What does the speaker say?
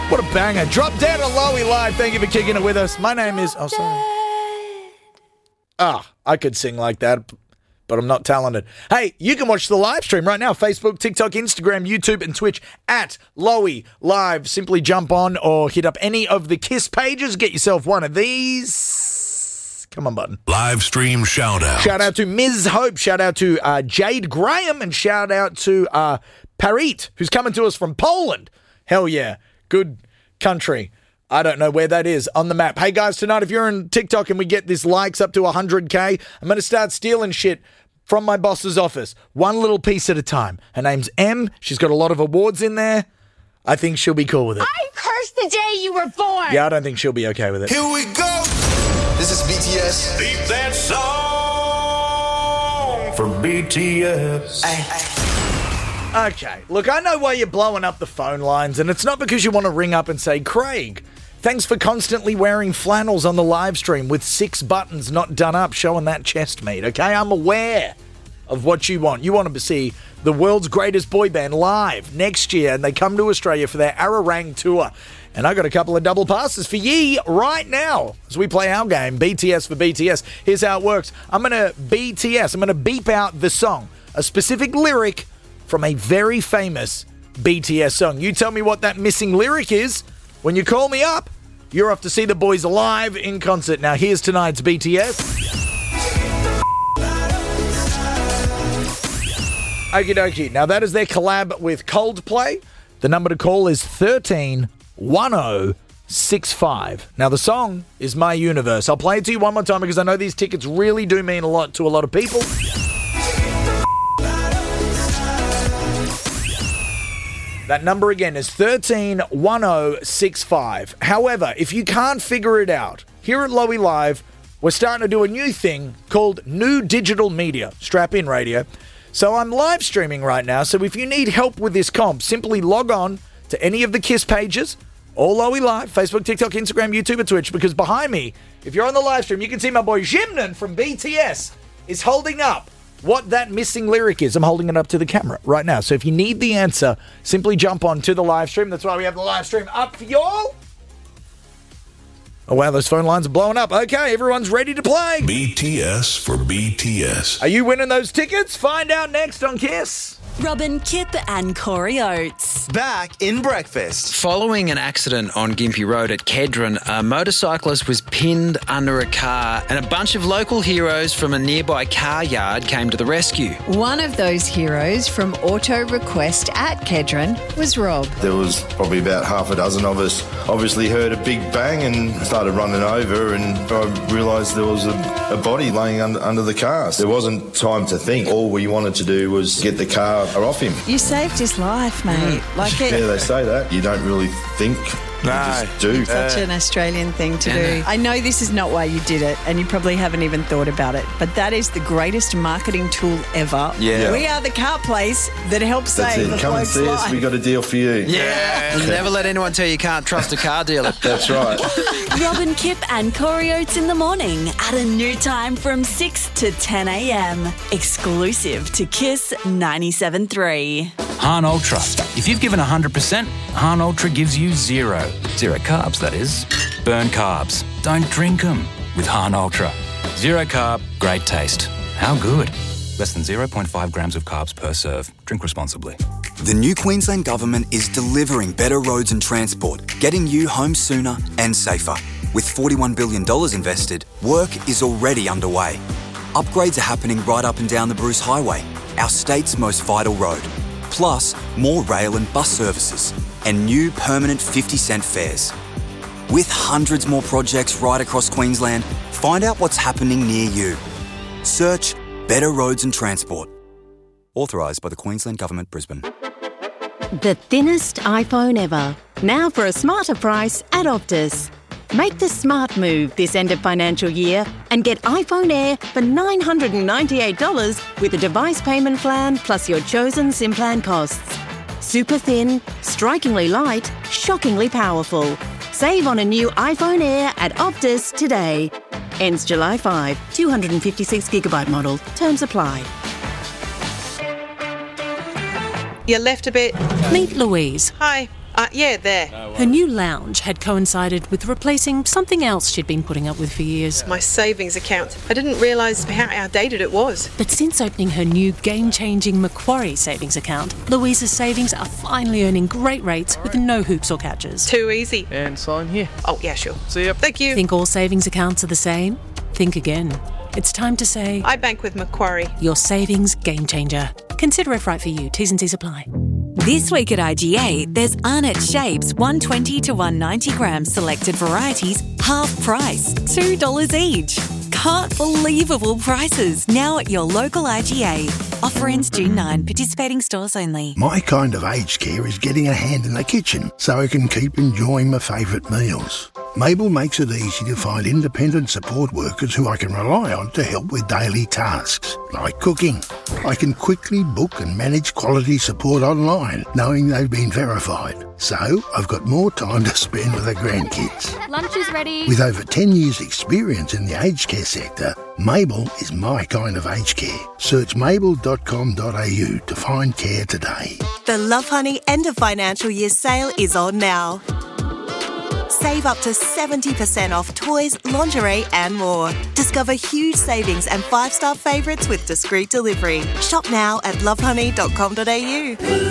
What a banger. Drop Dead on Lowy Live. Thank you for kicking it with us. My name is... Oh, sorry. I could sing like that, but I'm not talented. Hey, you can watch the live stream right now. Facebook, TikTok, Instagram, YouTube, and Twitch at Lowy Live. Simply jump on or hit up any of the KISS pages. Get yourself one of these. Come on, button. Live stream shout out. Shout out to Ms. Hope. Shout out to Jade Graham. And shout out to Parit, who's coming to us from Poland. Hell yeah. Good country. I don't know where that is on the map. Hey, guys, tonight, if you're on TikTok and we get this likes up to 100K, I'm going to start stealing shit from my boss's office. One little piece at a time. Her name's M. She's got a lot of awards in there. I think she'll be cool with it. I curse the day you were born. Yeah, I don't think she'll be okay with it. Here we go. This is BTS. Beat that song for BTS. Okay, look, I know why you're blowing up the phone lines, and it's not because you want to ring up and say, Craig, thanks for constantly wearing flannels on the live stream with 6 buttons not done up showing that chest meat, okay? I'm aware of what you want. You want to see the world's greatest boy band live next year, and they come to Australia for their Ararang tour. And I got a couple of double passes for ye right now as we play our game, BTS for BTS. Here's how it works. I'm going to beep out the song, a specific lyric from a very famous BTS song. You tell me what that missing lyric is. When you call me up, you're off to see the boys live in concert. Now, here's tonight's BTS. Okie dokie. Now, that is their collab with Coldplay. The number to call is 131065. Now, the song is My Universe. I'll play it to you one more time because I know these tickets really do mean a lot to a lot of people. That number again is 131065. However, if you can't figure it out, here at Lowy Live, we're starting to do a new thing called New Digital Media, strap-in radio. So I'm live streaming right now, so if you need help with this comp, simply log on to any of the KISS pages, all Lowy Live, Facebook, TikTok, Instagram, YouTube, and Twitch, because behind me, if you're on the live stream, you can see my boy Jimnan from BTS is holding up what that missing lyric is. I'm holding it up to the camera right now. So if you need the answer, simply jump on to the live stream. That's why we have the live stream up for y'all. Oh, wow, those phone lines are blowing up. Okay, everyone's ready to play. BTS for BTS. Are you winning those tickets? Find out next on KISS. Robin, Kip and Corey Oates. Back in breakfast. Following an accident on Gympie Road at Kedron, a motorcyclist was pinned under a car and a bunch of local heroes from a nearby car yard came to the rescue. One of those heroes from Auto Request at Kedron was Rob. There was probably about half a dozen of us. Obviously heard a big bang and started running over, and I realised there was a body laying under the car. There wasn't time to think. All we wanted to do was get the car off him. You saved his life, mate. Yeah, they say that. You don't really think. You just do. Such an Australian thing to do. I know this is not why you did it, and you probably haven't even thought about it, but that is the greatest marketing tool ever. Yeah. We are the car place that helps save a Come and bloke's see us. life. We got a deal for you. Yeah. Never let anyone tell you can't trust a car dealer. That's right. Robin, Kip and Corey Oates in the morning at a new time from 6 to 10 a.m. Exclusive to KISS 97.3. Han Ultra. If you've given 100%, Han Ultra gives you 0. 0 carbs, that is. Burn carbs. Don't drink them with Han Ultra. 0 carb, great taste. How good? Less than 0.5 grams of carbs per serve. Drink responsibly. The new Queensland Government is delivering better roads and transport, getting you home sooner and safer. With $41 billion invested, work is already underway. Upgrades are happening right up and down the Bruce Highway, our state's most vital road. Plus, more rail and bus services, and new permanent 50-cent fares. With hundreds more projects right across Queensland, find out what's happening near you. Search Better Roads and Transport. Authorised by the Queensland Government, Brisbane. The thinnest iPhone ever. Now for a smarter price at Optus. Make the smart move this end of financial year and get iPhone Air for $998 with a device payment plan plus your chosen SIM plan costs. Super thin, strikingly light, shockingly powerful. Save on a new iPhone Air at Optus today. Ends July 5, 256GB model. Terms apply. You left a bit. Meet Louise. Hi. Yeah, there. Her new lounge had coincided with replacing something else she'd been putting up with for years. My savings account. I didn't realise how outdated it was. But since opening her new game-changing Macquarie savings account, Louisa's savings are finally earning great rates with no hoops or catches. Too easy. And sign here. Oh, yeah, sure. See ya. Thank you. Think all savings accounts are the same? Think again. It's time to say... I bank with Macquarie. Your savings game changer. Consider if right for you. T's and C's apply. This week at IGA, there's Arnott Shapes 120 to 190 gram selected varieties, half price, $2 each. Can't believable prices now at your local IGA. Offer ends June 9, participating stores only. My kind of aged care is getting a hand in the kitchen so I can keep enjoying my favourite meals. Mabel makes it easy to find independent support workers who I can rely on to help with daily tasks, like cooking. I can quickly book and manage quality support online, knowing they've been verified. So I've got more time to spend with the grandkids. Lunch is ready. With over 10 years' experience in the aged care sector, Mabel is my kind of aged care. Search mabel.com.au to find care today. The Love Honey end of financial year sale is on now. Save up to 70% off toys, lingerie and more. Discover huge savings and 5-star favourites with discreet delivery. Shop now at lovehoney.com.au.